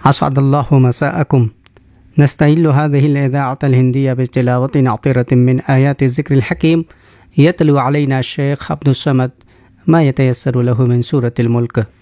أسعد الله مساءكم. نستهل هذه الإذاعة الهندية بتلاوة عطرة من آيات الذكر الحكيم. يتلو علينا الشيخ عبد الصمد ما يتيسر له من سورة الملك.